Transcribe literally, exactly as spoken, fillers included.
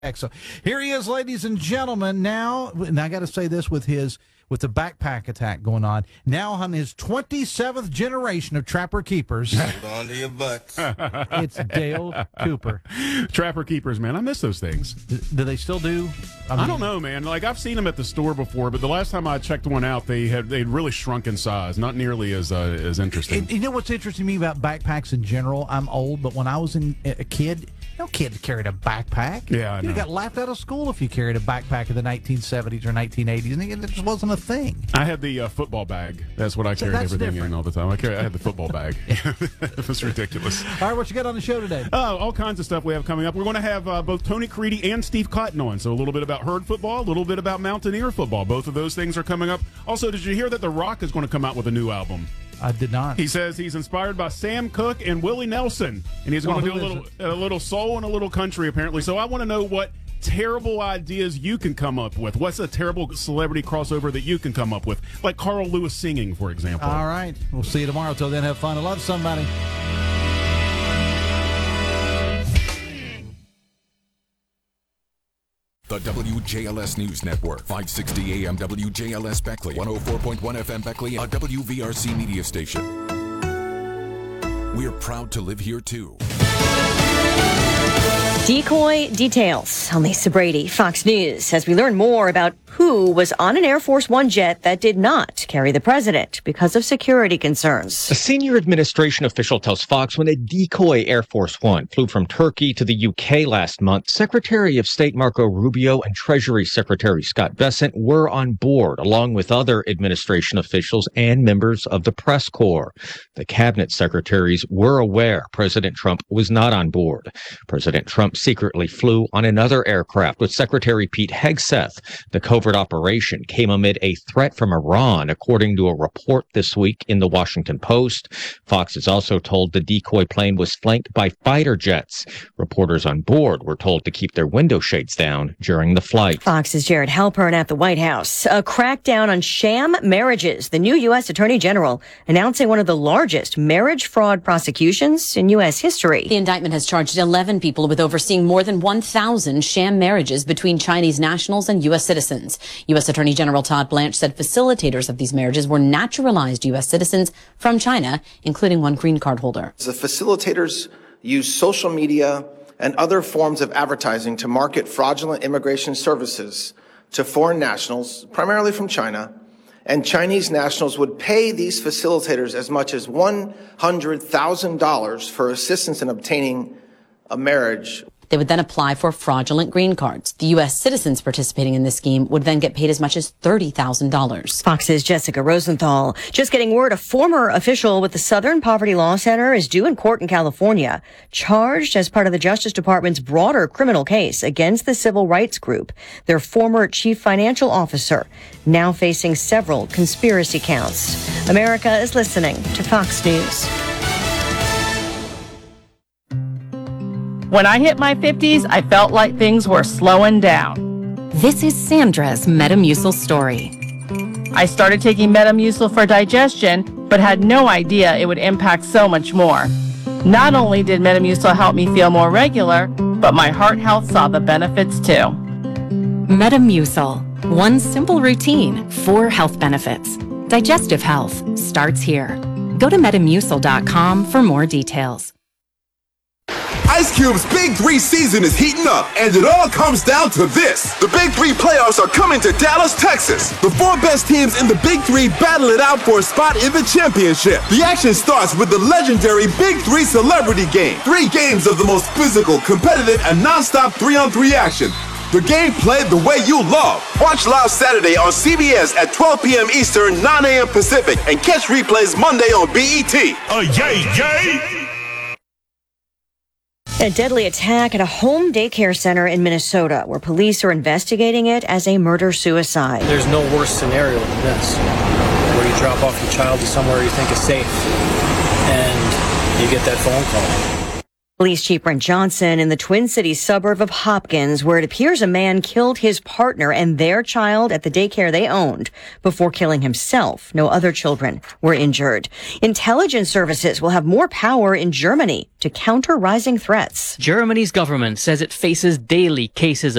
So here he is, ladies and gentlemen. Now, and I got to say this with his with the backpack attack going on. Now on his twenty-seventh generation of Trapper Keepers. Hold on to your butts. It's Dale Cooper. Trapper Keepers, man. I miss those things. Do, do they still do? I, mean, I don't know, man. Like, I've seen them at the store before, but the last time I checked one out, they had they'd really shrunk in size. Not nearly as uh, as interesting. You know what's interesting to me about backpacks in general? I'm old, but when I was in, a kid, no kid carried a backpack. Yeah, I know. You got laughed out of school if you carried a backpack in the niteen seventies or nineteen eighties, and it just wasn't a thing. I had the uh, football bag. That's what I So carried that's everything different. in all the time. I, carried, I had the football bag. It was ridiculous. All right, what you got on the show today? Uh, all kinds of stuff we have coming up. We're going to have uh, both Tony Creedy and Steve Cotton on. So a little bit about herd football, a little bit about Mountaineer football. Both of those things are coming up. Also, did you hear that The Rock is going to come out with a new album? I did not. He says he's inspired by Sam Cooke and Willie Nelson, and he's going Well, to do a who little is a little soul and a little country, apparently. So I want to know what terrible ideas you can come up with. What's a terrible celebrity crossover that you can come up with? Like Carl Lewis singing, for example. All right. We'll see you tomorrow. Till then, have fun and love somebody. The W J L S News Network, five sixty A M W J L S Beckley, one oh four point one F M Beckley, a W V R C media station. We're proud to live here, too. Decoy details. I'm Lisa Brady, Fox News, as we learn more about who was on an Air Force One jet that did not carry the president because of security concerns. A senior administration official tells Fox when a decoy Air Force One flew from Turkey to the U K last month, Secretary of State Marco Rubio and Treasury Secretary Scott Bessent were on board, along with other administration officials and members of the press corps. The cabinet secretaries were aware President Trump was not on board. President Trump secretly flew on another aircraft with Secretary Pete Hegseth. The covert operation came amid a threat from Iran, according to a report this week in the Washington Post. Fox is also told the decoy plane was flanked by fighter jets. Reporters on board were told to keep their window shades down during the flight. Fox's Jared Halpern at the White House. A crackdown on sham marriages. The new U S Attorney General announcing one of the largest marriage fraud prosecutions in U S history. The indictment has charged eleven people with overseeing more than one thousand sham marriages between Chinese nationals and U S citizens. U S Attorney General Todd Blanche said facilitators of these marriages were naturalized U S citizens from China, including one green card holder. The facilitators use social media and other forms of advertising to market fraudulent immigration services to foreign nationals, primarily from China, and Chinese nationals would pay these facilitators as much as one hundred thousand dollars for assistance in obtaining a marriage. They would then apply for fraudulent green cards. The U S citizens participating in this scheme would then get paid as much as thirty thousand dollars. Fox's Jessica Rosenthal. Just getting word a former official with the Southern Poverty Law Center is due in court in California, charged as part of the Justice Department's broader criminal case against the civil rights group. Their former chief financial officer now facing several conspiracy counts. America is listening to Fox News. When I hit my fifties, I felt like things were slowing down. This is Sandra's Metamucil story. I started taking Metamucil for digestion, but had no idea it would impact so much more. Not only did Metamucil help me feel more regular, but my heart health saw the benefits too. Metamucil. One simple routine, four health benefits. Digestive health starts here. Go to metamucil dot com for more details. Ice Cube's Big Three season is heating up, and it all comes down to this. The Big Three playoffs are coming to Dallas, Texas. The four best teams in the Big Three battle it out for a spot in the championship. The action starts with the legendary Big Three Celebrity Game. Three games of the most physical, competitive, and non-stop three-on-three action. The game played the way you love. Watch live Saturday on C B S at twelve p.m. Eastern, nine a.m. Pacific, and catch replays Monday on B E T. Uh, yay, yay! A deadly attack at a home daycare center in Minnesota, where police are investigating it as a murder-suicide. There's no worse scenario than this, where you drop off your child to somewhere you think is safe, and you get that phone call. Police Chief Brent Johnson in the Twin Cities suburb of Hopkins, where it appears a man killed his partner and their child at the daycare they owned before killing himself. No other children were injured. Intelligence services will have more power in Germany to counter rising threats. Germany's government says it faces daily cases of